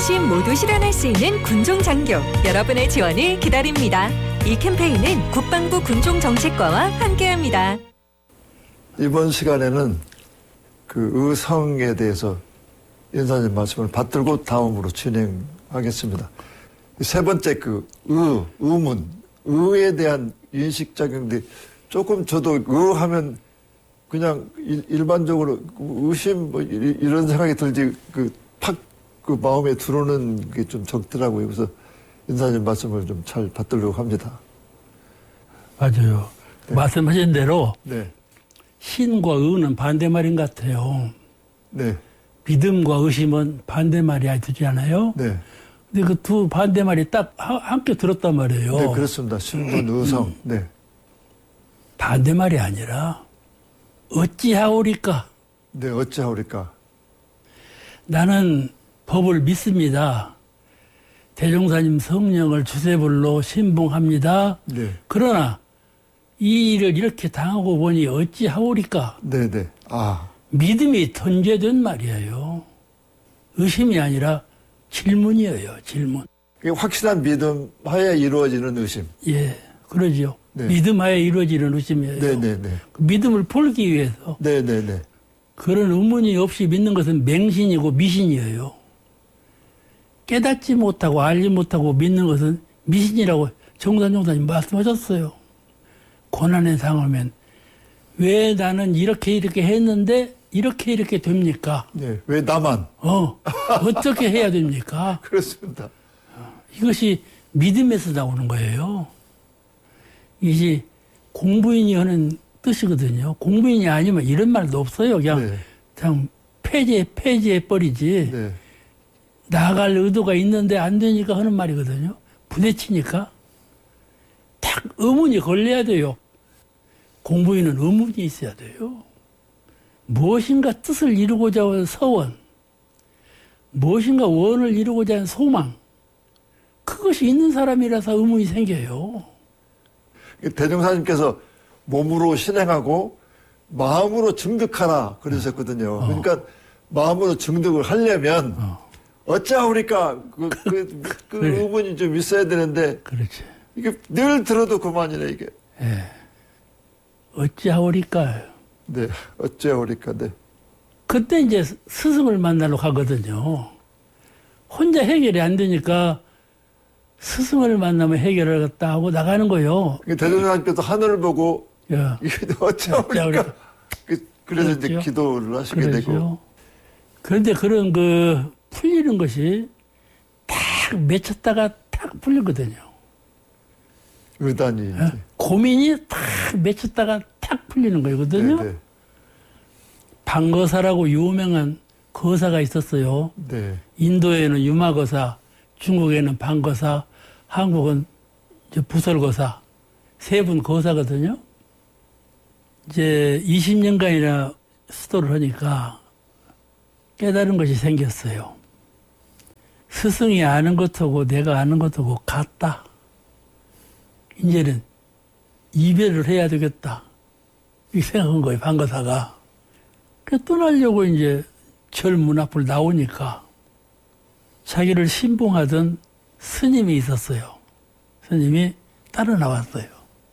의심 모두 실현할 수 있는 군종장교 여러분의 지원을 기다립니다. 이 캠페인은 국방부 군종정책과와 함께합니다. 이번 시간에는 그 의성에 대해서 인사님 말씀을 받들고 다음으로 진행하겠습니다. 세 번째 그 의문, 의에 대한 인식작용인데 조금 저도 의하면 그냥 일반적으로 의심 뭐 이런 생각이 들지 그 마음에 들어오는 게 좀 적더라고요. 그래서 인사님 말씀을 좀 잘 받들려고 합니다. 맞아요. 네. 말씀하신 대로 네. 신과 의는 반대말인 것 같아요. 네. 믿음과 의심은 반대말이 되지 않아요? 네. 근데 그 두 반대말이 딱 함께 들었단 말이에요. 네, 그렇습니다. 신분, 의성. 네. 반대말이 아니라 어찌하오리까? 네, 어찌하오리까? 나는 법을 믿습니다. 대종사님 성령을 주세불로 신봉합니다. 네. 그러나 이 일을 이렇게 당하고 보니 어찌하오리까? 네네. 믿음이 던져든 말이에요. 의심이 아니라 질문이에요. 질문. 확실한 믿음 하에 이루어지는 의심. 예, 그러죠. 네. 믿음 하에 이루어지는 의심이에요. 네네네. 그 믿음을 풀기 위해서. 네네네. 그런 의문이 없이 믿는 것은 맹신이고 미신이에요. 깨닫지 못하고 알지 못하고 믿는 것은 미신이라고 정산 용사님 말씀하셨어요. 고난에 당하면 왜 나는 이렇게 했는데 이렇게 됩니까? 네, 왜 나만? 어떻게 해야 됩니까? 그렇습니다. 이것이 믿음에서 나오는 거예요. 이것이 공부인이 하는 뜻이거든요. 공부인이 아니면 이런 말도 없어요. 그냥 폐지해버리지. 네. 나아갈 의도가 있는데 안 되니까 하는 말이거든요. 부딪히니까. 딱 의문이 걸려야 돼요. 공부인은 의문이 있어야 돼요. 무엇인가 뜻을 이루고자 하는 서원, 무엇인가 원을 이루고자 하는 소망, 그것이 있는 사람이라서 의문이 생겨요. 대종사님께서 몸으로 실행하고 마음으로 증득하라 그러셨거든요. 그러니까 마음으로 증득을 하려면 어찌하오리까 그래. 의문이 좀 있어야 되는데 그렇지. 이게 늘 들어도 그만이네 이게. 예. 어찌하오리까. 네, 어찌하오리까. 네. 그때 이제 스승을 만나러 가거든요. 혼자 해결이 안 되니까 스승을 만나면 해결하겠다 하고 나가는 거예요. 대종사님께서 하늘을 보고 야, 이게 어찌하오리까. 그래서 그렇죠. 이제 기도를 하시게 그렇죠. 되고. 그런데 그런 풀리는 것이 딱 맺혔다가 탁 풀리거든요. 의단이. 고민이 탁 맺혔다가 탁 풀리는 거거든요. 네네. 방거사라고 유명한 거사가 있었어요. 네. 인도에는 유마거사, 중국에는 방거사, 한국은 부설거사. 세 분 거사거든요. 이제 20년간이나 수도를 하니까 깨달은 것이 생겼어요. 스승이 아는 것하고 내가 아는 것하고 같다. 이제는 이별을 해야 되겠다. 이렇게 생각한 거예요, 방거사가. 그 떠나려고 이제 절 문 앞을 나오니까 자기를 신봉하던 스님이 있었어요. 스님이 따라 나왔어요.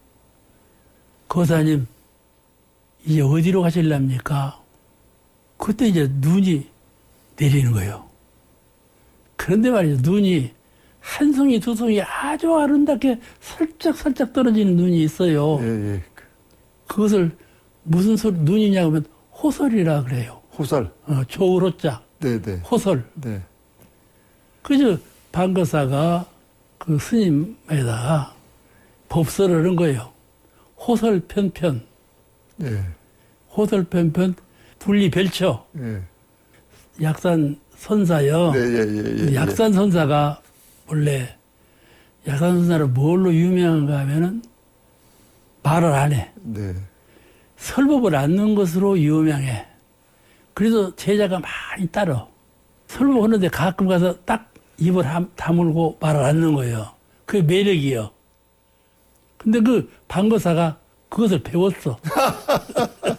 거사님, 이제 어디로 가실랍니까? 그때 이제 눈이 내리는 거예요. 그런데 말이죠. 눈이 한 송이 두 송이 아주 아름답게 살짝 떨어지는 눈이 있어요. 예. 그것을 무슨 눈이냐 하면 호설이라 그래요. 호설. 조울호자. 네네. 호설. 네. 그래서 방거사가 그 스님에다가 법설을 한 거예요. 호설 편편. 네. 호설 편편 분리별처. 네. 약산 선사요. 네, 약산 선사가 원래 약산 선사를 뭘로 유명한가 하면은 말을 안 해. 네. 설법을 안 넣은 것으로 유명해. 그래서 제자가 많이 따라. 설법하는데 가끔 가서 딱 입을 다물고 말을 안 넣는 거예요. 그게 매력이요. 근데 그 방거사가 그것을 배웠어.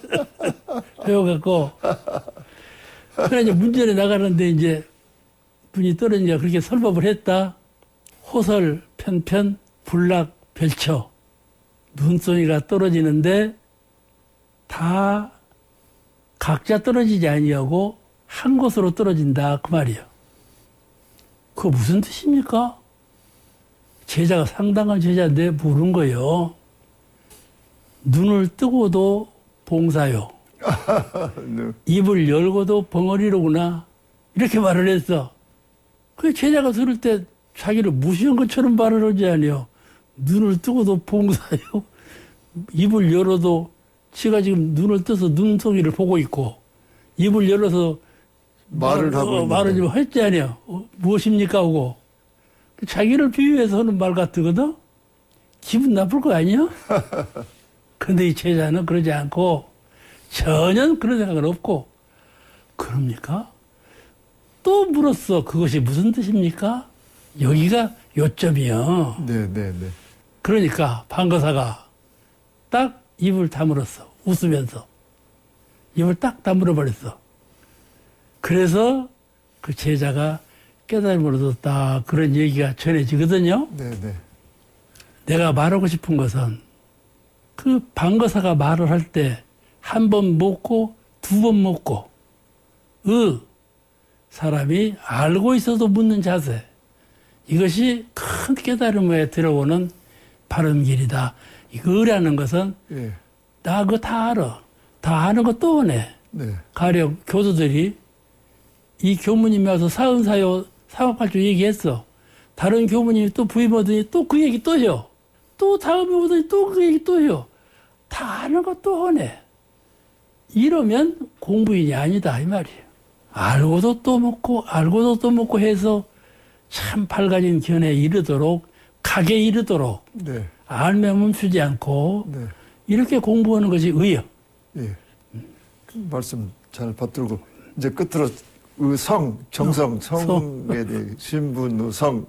배워갖고. 그래 이제 문전에 나가는데 이제 분이 떨어지니까 그렇게 설법을 했다. 호설, 편편, 불락, 별처. 눈송이가 떨어지는데 다 각자 떨어지지 아니하고 한 곳으로 떨어진다. 그 말이에요. 그거 무슨 뜻입니까? 제자가 상당한 제자인데 모르는 거예요. 눈을 뜨고도 봉사요. 네. 입을 열고도 벙어리로구나. 이렇게 말을 했어. 그 제자가 들을 때 자기를 무시한 것처럼 말을 하지 아니요. 눈을 뜨고도 봉사요. 입을 열어도 지가 지금 눈을 떠서 눈송이를 보고 있고 입을 열어서 말을 하고 있는데. 말을 좀 했지 아니요. 무엇입니까 하고. 자기를 비유해서 하는 말 같거든. 기분 나쁠 거 아니야? 근데 이 제자는 그러지 않고 전혀 그런 생각은 없고 그럽니까? 또 물었어. 그것이 무슨 뜻입니까? 여기가 요점이요. 네. 그러니까 판거사가 딱 입을 다물었어. 웃으면서. 입을 딱 다물어 버렸어. 그래서 그 제자가 깨달음을 얻었다. 그런 얘기가 전해지거든요. 네. 내가 말하고 싶은 것은 그 방거사가 말을 할 때 한 번 묻고 두 번 묻고 사람이 알고 있어도 묻는 자세 이것이 큰 깨달음에 들어오는 바른 길이다. 이거 의라는 것은 예. 나 그거 다 알아. 다 아는 거 또 오네. 네. 가령 교도들이 이 교무님이 와서 사은사요 사업할줄 얘기했어. 다른 교무님이 또 부임 오더니 또 그 얘기 또 해요. 또 다음에 오더니 또 그 얘기 또 해요. 다 아는 거 또 하네. 이러면 공부인이 아니다 이 말이에요. 알고도 또 먹고 알고도 또 먹고 해서 참 밝아진 견해에 이르도록 각에 이르도록 네. 알면 멈추지 않고 네. 이렇게 공부하는 것이 의요. 예. 말씀 잘 받들고 이제 끝으로 의성, 정성, 성에 대해 신분, 의성,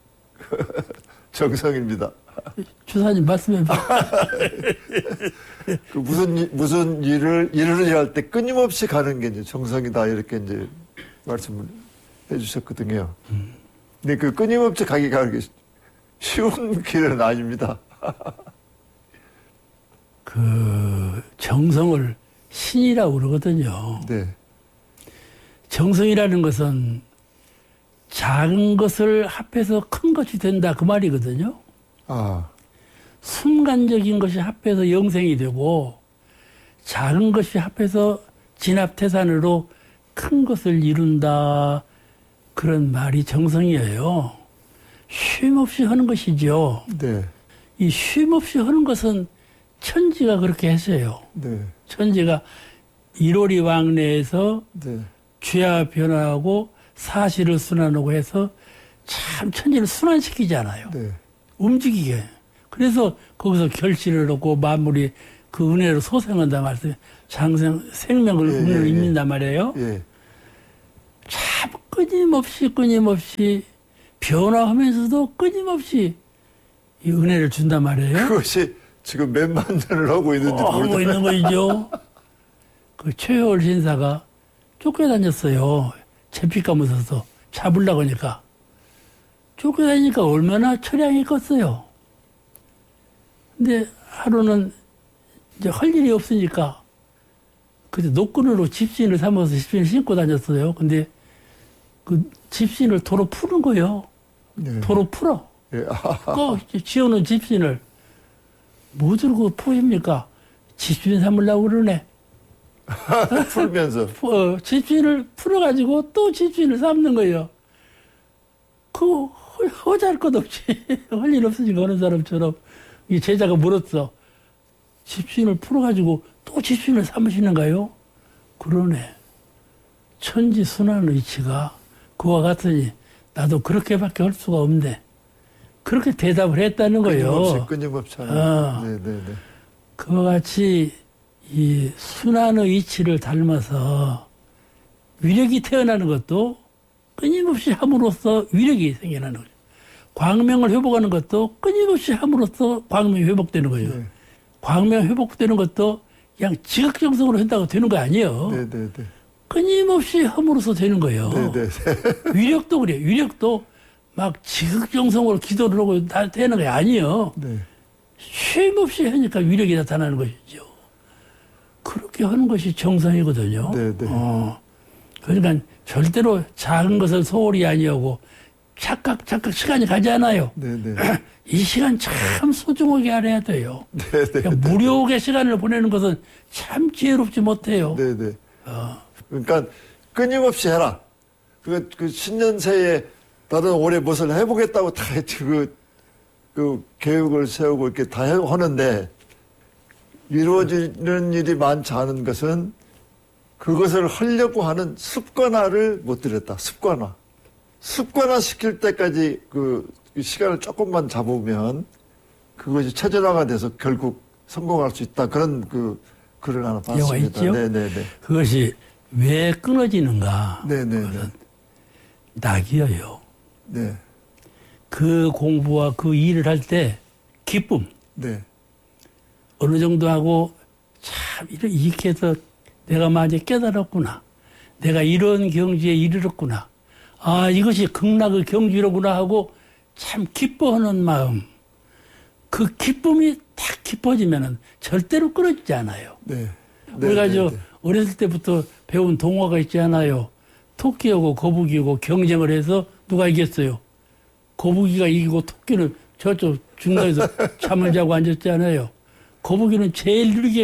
정성입니다. 주사님 말씀해봐. 그 무슨 일을 해야 할 때 끊임없이 가는 게 이제 정성이다 이렇게 이제 말씀을 해주셨거든요. 근데 그 끊임없이 가기가 그렇게 쉬운 길은 아닙니다. 그 정성을 신이라고 그러거든요. 네. 정성이라는 것은 작은 것을 합해서 큰 것이 된다 그 말이거든요. 아, 순간적인 것이 합해서 영생이 되고 작은 것이 합해서 진합태산으로 큰 것을 이룬다 그런 말이 정성이에요. 쉼 없이 하는 것이죠. 네. 이 쉼 없이 하는 것은 천지가 그렇게 했어요. 네. 천지가 일오리 왕래에서 네. 죄와 변화하고 사실을 순환하고 해서 참 천지를 순환시키잖아요. 네. 움직이게. 그래서 거기서 결실을 얻고 만물이 그 은혜로 소생한다 말씀. 장생 생명을 은혜로 입는단 말이에요. 예. 참 끊임없이 변화하면서도 끊임없이 이 은혜를 준단 말이에요. 그것이 지금 몇만 년을 하고 있는지 하고 있는 거이죠. 그 최효월 신사가 쫓겨다녔어요. 채피 까면서 잡으려고 하니까. 쫓겨다니니까 얼마나 처량이 컸어요. 근데 하루는 이제 할 일이 없으니까 그때 노끈으로 집신을 삼아서 집신을 신고 다녔어요. 근데 그 집신을 도로 푸는 거예요. 네. 도로 풀어. 예. 꼭 지어놓은 집신을 뭐 들고 푸십니까? 집신 삼으려고 그러네. 풀면서. 집신을 풀어가지고 또 집신을 삼는 거예요. 그 허잘 것 없이 할 일 없으니까 어느 사람처럼 이 제자가 물었어. 집신을 풀어가지고 또 집신을 삼으시는가요? 그러네. 천지 순환 의치가 그와 같으니 나도 그렇게밖에 할 수가 없네. 그렇게 대답을 했다는 거예요. 끊임없이 네네네. 그와 같이 이 순환의 이치를 닮아서 위력이 태어나는 것도 끊임없이 함으로써 위력이 생겨나는 거죠. 광명을 회복하는 것도 끊임없이 함으로써 광명이 회복되는 거예요. 네. 광명 회복되는 것도 그냥 지극정성으로 한다고 되는 거 아니에요. 네네네. 끊임없이 함으로써 되는 거예요. 네네. 위력도 그래요. 위력도 막 지극정성으로 기도를 하고 다 되는 게 아니에요. 네. 쉼없이 하니까 위력이 나타나는 것이죠. 그렇게 하는 것이 정성이거든요. 네네. 그러니까 절대로 작은 것을 소홀히 아니하고 착각 시간이 가지 않아요. 네네. 이 시간 참 소중하게 알아야 돼요. 네네. 그러니까 무료하게 시간을 보내는 것은 참 지혜롭지 못해요. 네네. 그러니까 끊임없이 해라. 그 신년새에 나는 올해 무엇을 해보겠다고 다 그 계획을 세우고 이렇게 다 하는데 이루어지는 일이 많지 않은 것은 그것을 하려고 하는 습관화를 못 들였다. 습관화 시킬 때까지 그 시간을 조금만 잡으면 그것이 체질화가 돼서 결국 성공할 수 있다. 그런 그 글을 하나 봤습니다. 있죠? 네네네. 그것이 왜 끊어지는가? 네네네. 낙이어요. 네. 그 공부와 그 일을 할 때 기쁨 네. 어느 정도 하고 참 이렇게 해서 내가 많이 깨달았구나. 내가 이런 경지에 이르렀구나. 아, 이것이 극락의 경지로구나 하고 참 기뻐하는 마음. 그 기쁨이 딱 깊어지면은 절대로 끊어지지 않아요. 네. 우리가 어렸을 때부터 배운 동화가 있지 않아요. 토끼하고 거북이하고 경쟁을 해서 누가 이겼어요? 거북이가 이기고 토끼는 저쪽 중간에서 잠을 자고 앉았잖아요. 거북이는 제일 느리게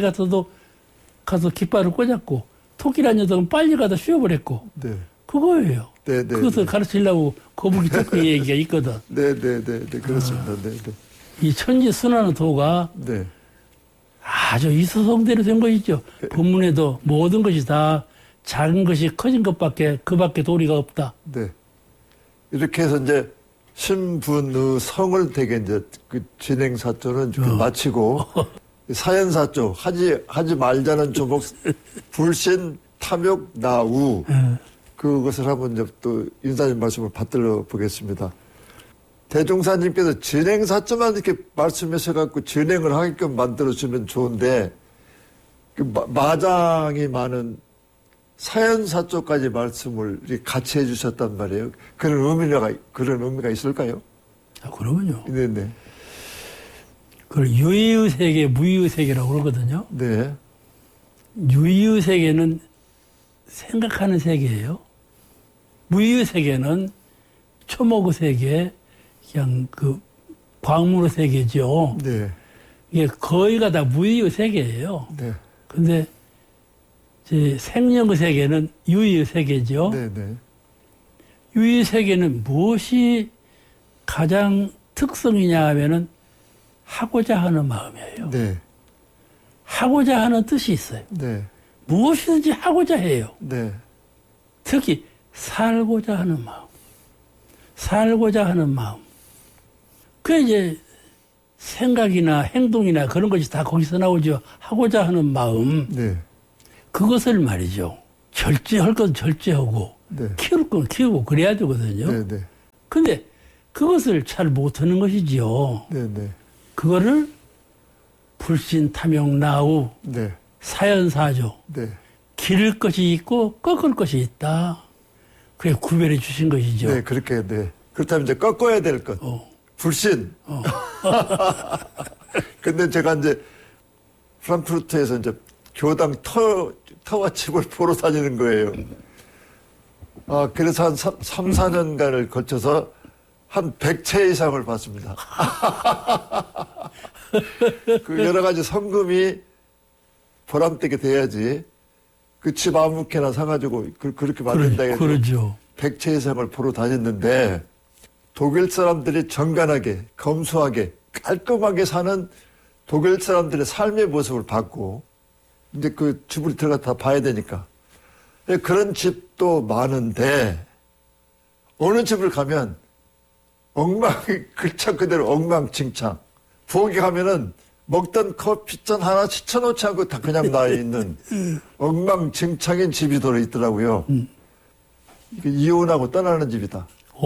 가서 깃발을 꽂았고 토끼란 녀석은 빨리 가다 쉬어버렸고 네. 그거예요. 네, 네, 그것을 네. 가르치려고 거북이 토끼 얘기가 있거든. 네네네. 그렇습니다. 네. 이 천지순환의 도가 네. 아주 이서성대로 된 것이죠. 본문에도 모든 것이 다 작은 것이 커진 것밖에 그밖에 도리가 없다. 네. 이렇게 해서 이제 신분의 성을 되게 이제 그 진행사조는 마치고 사연사조 하지 말자는 조목 불신 탐욕 나우 그것을 한번 이제 또 인사님 말씀을 받들어 보겠습니다. 대종사님께서 진행사조만 이렇게 말씀하셔갖고 진행을 하게끔 만들어주면 좋은데 그 마장이 많은 사연사조까지 말씀을 이렇게 같이 해주셨단 말이에요. 그런 의미가 있을까요? 아, 그러면요. 네네. 그걸 유의의 세계, 무의의 세계라고 그러거든요. 네. 유의의 세계는 생각하는 세계예요. 무의의 세계는 초목의 세계, 그냥 그 광문의 세계죠. 네. 이게 거의가 다 무의의 세계예요. 네. 근데 제 생명의 세계는 유의의 세계죠. 네네. 유의의 세계는 무엇이 가장 특성이냐 하면은 하고자 하는 마음이에요. 네. 하고자 하는 뜻이 있어요. 네. 무엇이든지 하고자 해요. 네. 특히 살고자 하는 마음. 살고자 하는 마음. 그 이제 생각이나 행동이나 그런 것이 다 거기서 나오죠. 하고자 하는 마음. 네. 그것을 말이죠. 절제할 건 절제하고 네. 키울 건 키우고 그래야 되거든요. 네네. 근데 그것을 잘 못하는 것이지요. 네네. 그거를 불신, 탐욕, 나우, 네. 사연사조. 네. 기를 것이 있고 꺾을 것이 있다. 그래 구별해 주신 것이죠. 네. 그렇게, 네. 그렇다면 이제 꺾어야 될 것. 불신. 근데 제가 이제 프랑크푸르트에서 이제 교당 터와 칩을 보러 다니는 거예요. 아, 그래서 한 3, 4년간을 거쳐서 한 100채 이상을 봤습니다. 그 여러 가지 성금이 보람되게 돼야지 그 집 아무렇게나 사가지고 그렇게 만든다 해서 그러죠. 100채 이상을 보러 다녔는데 독일 사람들이 정간하게 검소하게 깔끔하게 사는 독일 사람들의 삶의 모습을 봤고 이제 그 집을 들어가 다 봐야 되니까 그런 집도 많은데 어느 집을 가면 글자 그대로 엉망진창. 부엌에 가면은 먹던 커피잔 하나 시쳐놓지 않고 다 그냥 나 있는 엉망진창인 집이 들어있더라고요. 이혼하고 떠나는 집이다.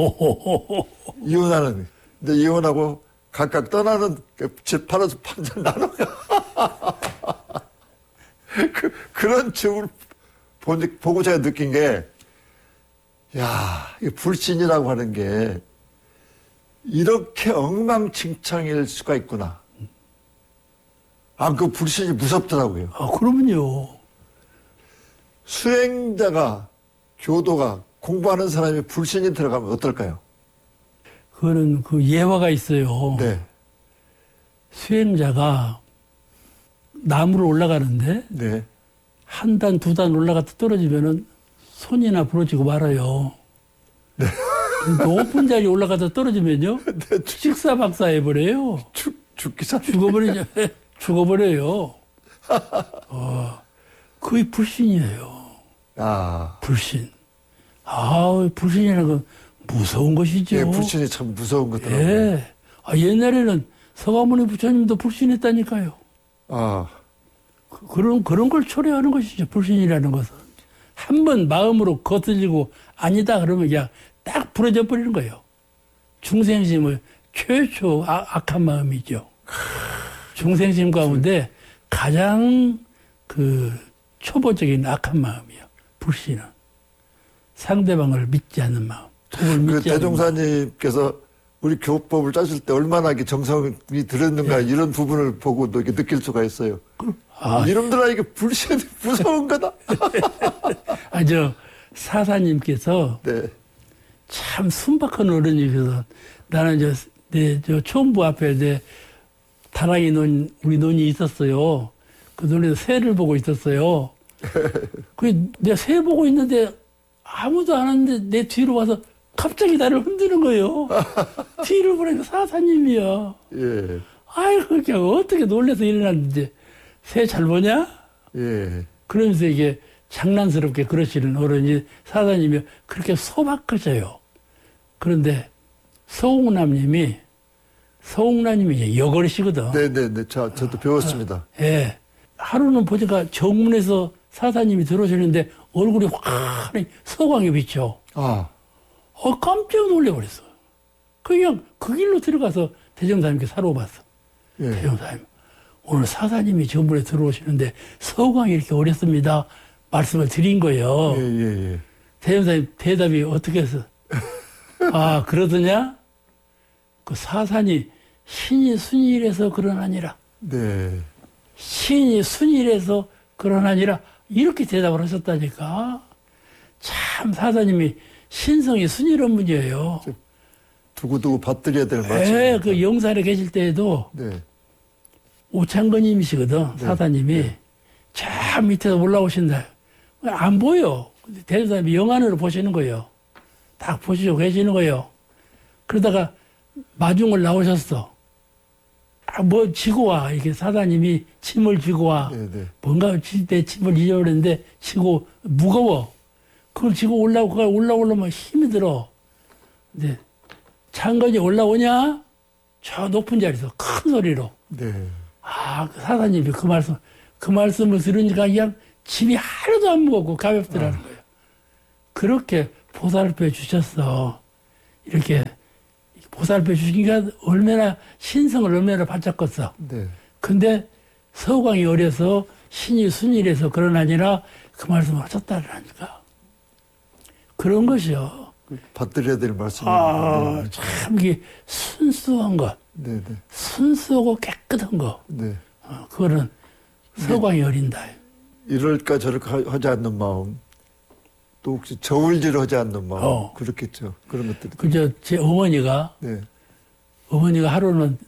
이혼하는. 근데 이혼하고 각각 떠나는 집 팔아서 판전 나눠요. 그런 집을 보고 제가 느낀 게, 야, 이 불신이라고 하는 게 이렇게 엉망진창일 수가 있구나. 아, 그 불신이 무섭더라고요. 아, 그러면요. 수행자가, 교도가, 공부하는 사람이 불신이 들어가면 어떨까요? 그거는 그 예화가 있어요. 네. 수행자가 나무를 올라가는데 네. 한 단, 두 단 올라갔다 떨어지면은 손이나 부러지고 말아요. 네. 높은 자리 올라가다 떨어지면요. 네, 식사박사 해버려요. 죽기 전. 죽어버리죠. 죽어버려요. 그게 불신이에요. 아. 불신. 아, 불신이라는 건 무서운 것이죠. 예, 불신이 참 무서운 거더라고요. 예. 아, 옛날에는 서가모니 부처님도 불신했다니까요. 아. 그런 걸 초래하는 것이죠. 불신이라는 것은. 한 번 마음으로 거슬리고 아니다 그러면 그냥 딱 부러져 버리는 거예요. 중생심을 최초 악한 마음이죠. 중생심 가운데 가장 그 초보적인 악한 마음이에요. 불신은. 상대방을 믿지 않는 마음. 그 믿지 않는 대종사님께서 우리 교법을 짜실 때 얼마나 이게 정성이 들었는가 이런 부분을 보고도 이렇게 느낄 수가 있어요. 이놈들아 이게 불신이 무서운 거다. 사사님께서 네. 참 순박한 어른이셔서 나는 저 총부 앞에 내 다랑이 우리 논이 있었어요. 그 논에서 새를 보고 있었어요. 내가 새 보고 있는데 아무도 안 왔는데 내 뒤로 와서 갑자기 나를 흔드는 거예요. 뒤를 보니까 사사님이야. 예. 아이고, 그냥 어떻게 놀라서 일어났는데, 새 잘 보냐? 예. 그러면서 이게 장난스럽게 그러시는 어른이 사사님이 그렇게 소박하셔요. 그런데 서홍남님이 이제 여걸이시거든. 네네네. 저도 배웠습니다. 예. 하루는 보니까 정문에서 사사님이 들어오시는데 얼굴이 환히 서광이 비쳐. 아. 깜짝 놀래버렸어. 그냥 그 길로 들어가서 대정사님께 사러봤어. 예. 대정사님, 오늘 사사님이 정문에 들어오시는데 서광이 이렇게 어렸습니다. 말씀을 드린 거예요. 예. 대정사님 대답이 어떻게 했어? 아, 그러더냐? 그 사산이 신이 순일해서 그러나니라. 네. 신이 순일해서 그러나니라. 이렇게 대답을 하셨다니까. 참 사사님이 신성이 순일한 분이에요. 두고두고 받들여야 될 말씀입니다. 네, 그 영산에 계실 때에도 네. 오창건님이시거든. 네. 사사님이. 네. 저 밑에서 올라오신다. 안 보여. 대사님이 영안으로 보시는 거예요. 딱 보시고 계시는 거예요. 그러다가 마중을 나오셨어. 뭐 지고 와. 이렇게 사사님이 짐을 지고 와. 네. 뭔가 내 짐을 잊어버렸는데 지고 무거워. 그걸 지고 올라오려면 힘이 들어. 근데 창건이 올라오냐? 저 높은 자리에서 큰 소리로. 네. 그 사사님이 그 말씀을 들으니까 그냥 짐이 하나도 안 무겁고 가볍더라는 거예요. 그렇게 보살펴 주셨어. 이렇게 보살펴 주시니까 얼마나 신성을 얼마나 바쳤겠어. 네. 근데 서광이 어려서 신이 순일해서 그러나니라 그 말씀을 하셨다라니까. 그런 것이요. 받들여야 될 말씀입니다. 참 이게 순수한 것. 네. 순수하고 깨끗한 거. 네. 그거는 서광이 어린다. 이럴까 저럴까 하지 않는 마음. 또 혹시 저울질하지 않는 마음. 그렇겠죠. 그런 것들이. 제 어머니가 네. 하루는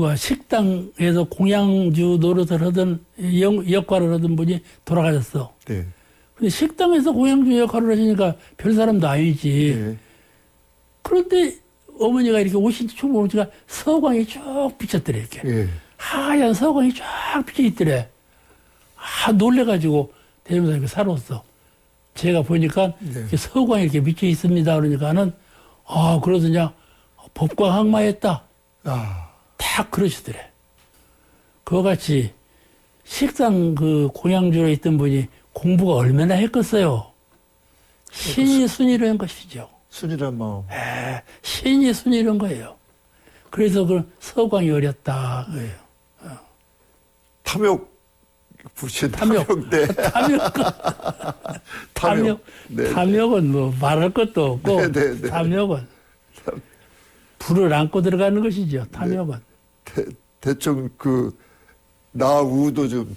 식당에서 공양주 노릇을 하던 역할을 하던 분이 돌아가셨어. 네. 근데 식당에서 공양주 역할을 하시니까 별 사람도 아니지. 네. 그런데 어머니가 이렇게 초보 오니까 서광이 쭉 비쳤더래, 이렇게. 네. 하얀 서광이 쫙 비쳐 있더래. 놀래가지고 대명사님이 살았어. 제가 보니까 네. 서광이 이렇게 비쳐 있습니다. 그러니까는, 그러더냐, 법광 항마했다. 딱 그러시더래. 그와 같이 식당 공양주로 있던 분이 공부가 얼마나 했겠어요. 신이 순이한 것이죠. 순이란 마음. 신이 순이한 거예요. 그래서 서광이 어렸다. 그래요. 탐욕 부신 탐욕. 네. 네. 탐욕은 뭐 말할 것도 없고 네, 네, 네. 탐욕은 불을 안고 들어가는 것이죠. 탐욕은. 대충 나우도 좀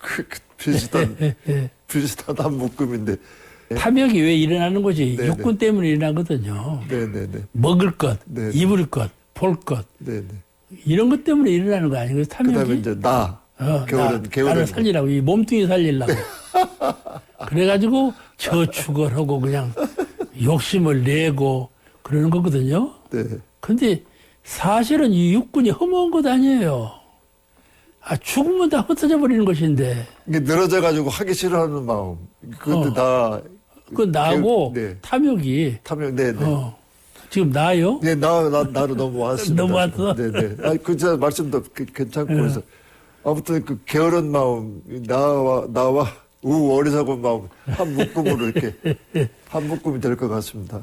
비슷한 한 묶음인데. 탐욕이 왜 일어나는 거지? 네, 육군 네. 때문에 일어나거든요. 네네네. 먹을 것, 네, 네. 입을 것, 볼 것. 네네. 이런 것 때문에 일어나는 거 아니에요? 탐욕이? 그 다음에 이제 게으른. 나를 살리라고, 이 몸뚱이 살리려고. 그래가지고 저축을 하고 그냥 욕심을 내고 그러는 거거든요. 네. 근데 사실은 이 육군이 허무한 것 아니에요. 죽으면 다 흩어져 버리는 것인데. 이게 늘어져가지고 하기 싫어하는 마음. 그것도 다. 그건 나하고 네. 탐욕이. 탐욕, 네네. 지금 나요? 네, 나로 넘어왔습니다. 넘어왔어? 네네. 저 말씀도 괜찮고 그래서. 아무튼 게으른 마음, 나와 어리석은 마음, 한 묶음으로 이렇게, 한 묶음이 될 것 같습니다.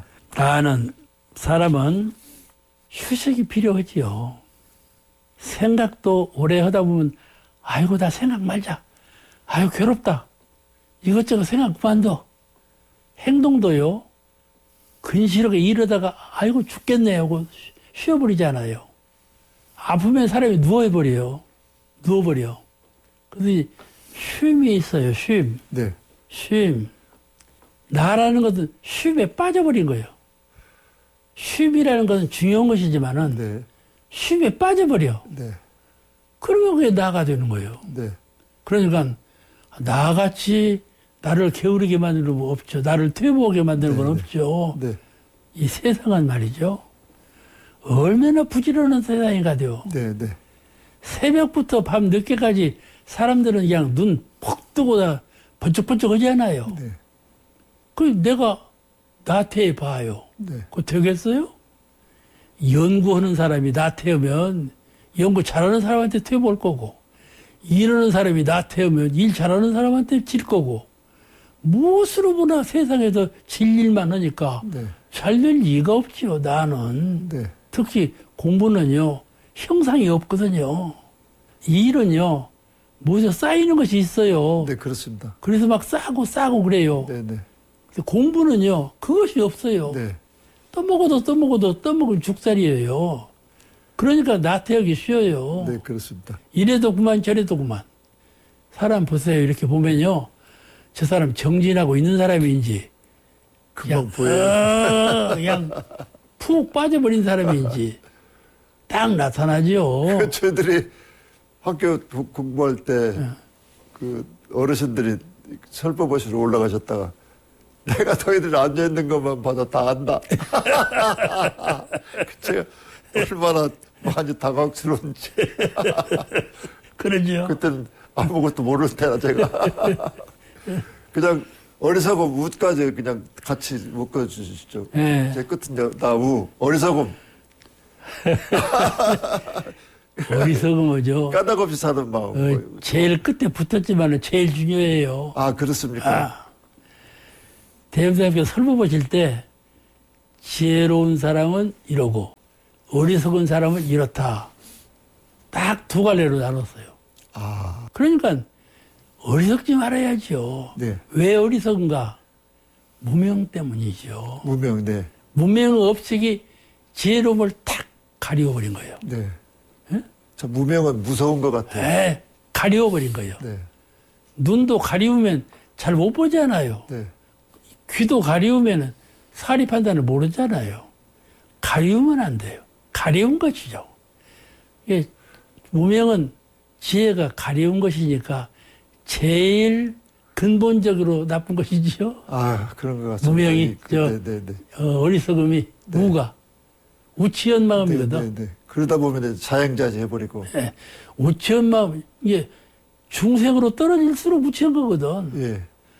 사람은 휴식이 필요하지요. 생각도 오래 하다 보면, 아이고, 나 생각 말자. 아이고, 괴롭다. 이것저것 생각 그만둬. 행동도요, 근실하게 이러다가, 아이고, 죽겠네 하고 쉬어버리잖아요. 아프면 사람이 누워버려. 근데 쉼이 있어요, 쉼. 네. 쉼. 나라는 것은 쉼에 빠져버린 거예요. 쉼이라는 것은 중요한 것이지만은, 네. 쉼에 빠져버려. 네. 그러면 그게 나가 되는 거예요. 네. 그러니까 나같이 나를 게으르게 만드는 건 없죠. 나를 퇴보하게 만드는 건 없죠. 네. 이 세상은 말이죠. 얼마나 부지런한 세상인가 돼요. 네. 네. 새벽부터 밤 늦게까지 사람들은 그냥 눈 푹 뜨고 다 번쩍번쩍 하지 않아요. 네. 내가 나태해 봐요. 네. 그거 되겠어요? 연구하는 사람이 나태하면 연구 잘하는 사람한테 퇴보할 거고, 일하는 사람이 나태하면 일 잘하는 사람한테 질 거고, 무엇으로 보나 세상에서 질 일만 하니까 네. 잘 될 리가 없지요, 나는. 네. 특히 공부는요, 형상이 없거든요. 이 일은요, 무엇에 쌓이는 것이 있어요. 네, 그렇습니다. 그래서 막 싸고 그래요. 네, 네. 공부는요, 그것이 없어요. 네. 떠먹으면 죽살이에요. 그러니까 나태하기 쉬워요. 네, 그렇습니다. 이래도 그만 저래도 그만. 사람 보세요. 이렇게 보면요. 저 사람 정진하고 있는 사람인지 금방 보여요. 그냥 푹 빠져버린 사람인지 딱 나타나죠. 저희들이 학교 공부할 때 어르신들이 설법하시러 올라가셨다가 내가 너희들이 앉아있는 것만 봐도 다 안다. 제가 얼마나 많이 당황스러운지. 그러죠. 그때는 아무것도 모를 때나 제가. 그냥 어리석음 우까지 그냥 같이 묶어주시죠. 네. 제 끝은 나우 어리석음. 어리석음이죠. 까닭없이 사는 마음. 제일 끝에 붙었지만은 제일 중요해요. 아, 그렇습니까? 대형사님께 설문 보실 때 지혜로운 사람은 이러고 어리석은 사람은 이렇다. 딱 두 갈래로 나눴어요. 그러니까 어리석지 말아야죠. 네. 왜 어리석은가? 무명 때문이죠. 무명, 네. 무명 업식이 지혜로움을 탁 가리워버린 거예요. 네. 네? 저 무명은 무서운 것 같아요. 네, 가리워버린 거예요. 네. 눈도 가리우면 잘 못 보잖아요. 네. 귀도 가리우면 사리 판단을 모르잖아요. 가리우면 안 돼요. 가리운 것이죠. 이게 무명은 지혜가 가리운 것이니까 제일 근본적으로 나쁜 것이지요. 아, 그런 것 같습니다. 무명이, 어리석음이, 네. 우가. 우치한 마음이거든. 네, 네, 네. 그러다 보면 자행자지 해버리고. 네. 우치한 마음, 이게 중생으로 떨어질수록 우치한 거거든. 예.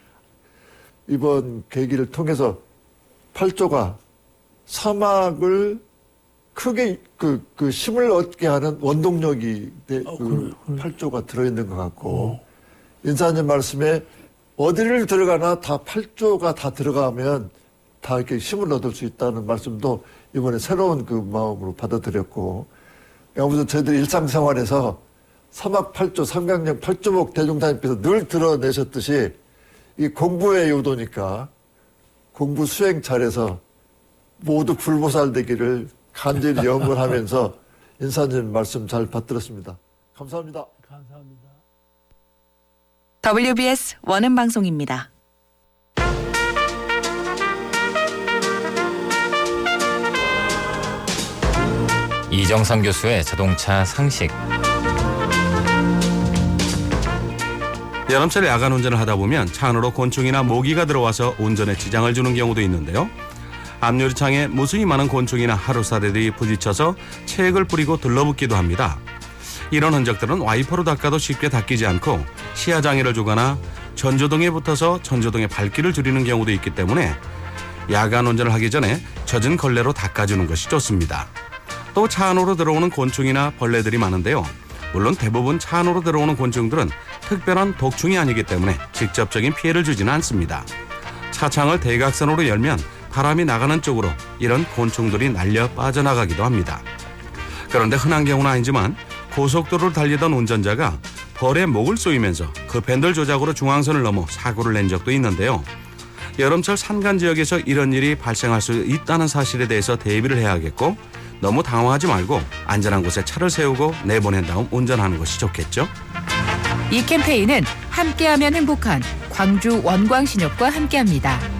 이번 계기를 통해서 팔조가 사막을 크게 그 힘을 얻게 하는 원동력이 팔조가 들어있는 것 같고, 인사님 말씀에 어디를 들어가나 다 팔조가 다 들어가면 다 이렇게 힘을 얻을 수 있다는 말씀도 이번에 새로운 그 마음으로 받아들였고, 아무튼 저희들 일상생활에서 삼학팔조, 삼강령, 팔조목 대종단님께서 늘 드러내셨듯이 이 공부의 요도니까 공부 수행 잘해서 모두 불보살되기를 간절히 염원하면서 인사님 말씀 잘 받들었습니다. 감사합니다. 감사합니다. WBS 원음방송입니다. 이정상 교수의 자동차 상식. 여름철 야간 운전을 하다 보면 차 안으로 곤충이나 모기가 들어와서 운전에 지장을 주는 경우도 있는데요. 앞유리창에 무수히 많은 곤충이나 하루살이들이 부딪혀서 체액을 뿌리고 들러붙기도 합니다. 이런 흔적들은 와이퍼로 닦아도 쉽게 닦이지 않고 시야 장애를 주거나 전조등에 붙어서 전조등의 밝기를 줄이는 경우도 있기 때문에 야간 운전을 하기 전에 젖은 걸레로 닦아주는 것이 좋습니다. 또 차 안으로 들어오는 곤충이나 벌레들이 많은데요. 물론 대부분 차 안으로 들어오는 곤충들은 특별한 독충이 아니기 때문에 직접적인 피해를 주지는 않습니다. 차창을 대각선으로 열면 바람이 나가는 쪽으로 이런 곤충들이 날려 빠져나가기도 합니다. 그런데 흔한 경우는 아니지만 고속도로를 달리던 운전자가 벌에 목을 쏘이면서 급핸들 조작으로 중앙선을 넘어 사고를 낸 적도 있는데요. 여름철 산간 지역에서 이런 일이 발생할 수 있다는 사실에 대해서 대비를 해야겠고, 너무 당황하지 말고 안전한 곳에 차를 세우고 내보낸 다음 운전하는 것이 좋겠죠. 이 캠페인은 함께하면 행복한 광주 원광신협과 함께합니다.